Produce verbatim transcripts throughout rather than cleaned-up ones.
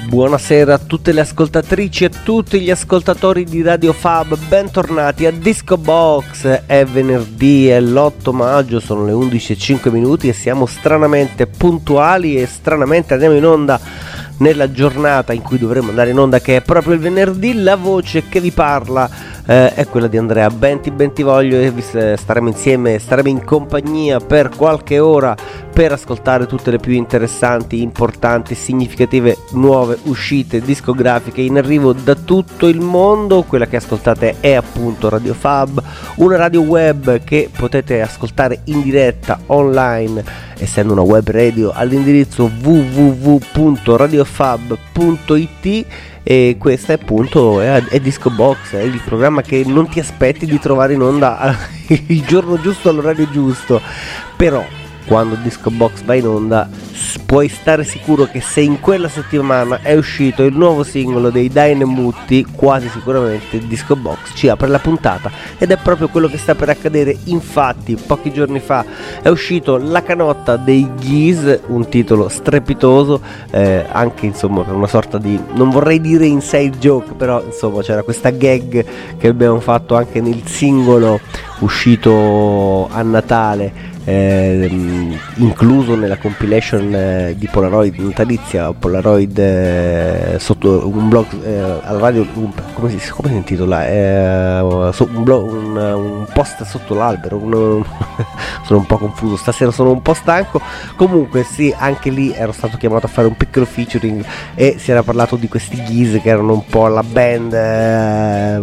Buonasera a tutte le ascoltatrici e a tutti gli ascoltatori di Radio Fab, bentornati a Disco Box. È venerdì, è l'otto maggio, sono le undici e cinque minuti e siamo stranamente puntuali e stranamente andiamo in onda nella giornata in cui dovremo andare in onda, che è proprio il venerdì. La voce che vi parla eh, è quella di Andrea Benti Bentivoglio e vi staremo insieme, staremo in compagnia per qualche ora per ascoltare tutte le più interessanti, importanti, significative nuove uscite discografiche in arrivo da tutto il mondo. Quella che ascoltate è appunto Radio Fab, una radio web che potete ascoltare in diretta online, essendo una web radio, all'indirizzo w w w punto radiofab punto i t. E questa è appunto è, è Disco Box, è il programma che non ti aspetti di trovare in onda il giorno giusto all'orario giusto, però quando Disco Box va in onda puoi stare sicuro che se in quella settimana è uscito il nuovo singolo dei Dynamutti, quasi sicuramente Disco Box ci apre la puntata, ed è proprio quello che sta per accadere. Infatti pochi giorni fa è uscito La canotta dei Geese, un titolo strepitoso, eh, anche insomma per una sorta di, non vorrei dire inside joke, però insomma c'era questa gag che abbiamo fatto anche nel singolo uscito a Natale, Eh, incluso nella compilation eh, di Polaroid natalizia, Polaroid eh, sotto un blog eh, alla radio, un, come, si, come si intitola? Eh, so, un, blog, un, un post sotto l'albero, un, sono un po' confuso stasera, sono un po' stanco. Comunque sì, anche lì ero stato chiamato a fare un piccolo featuring e si era parlato di questi Geese che erano un po' la band eh,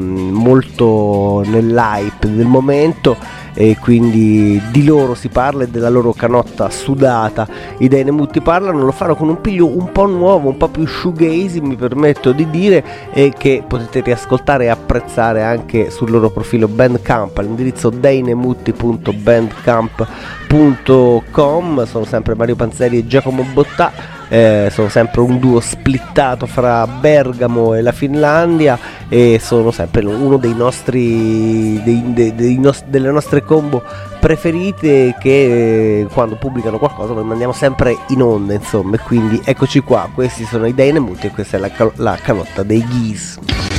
molto nell'hype del momento, e quindi di loro si parla e della loro canotta sudata. I Dynamutti parlano, lo fanno con un piglio un po' nuovo, un po' più shoegazy, mi permetto di dire, e che potete riascoltare e apprezzare anche sul loro profilo Bandcamp all'indirizzo dynamutti punto bandcamp punto com. Sono sempre Mario Panzeri e Giacomo Bottà. Eh, sono sempre un duo splittato fra Bergamo e la Finlandia e sono sempre uno dei nostri dei, dei, dei nos- delle nostre combo preferite, che eh, quando pubblicano qualcosa noi mandiamo sempre in onda, insomma. E quindi eccoci qua, questi sono i Dynamutti e questa è la, cal- la canotta dei Geese.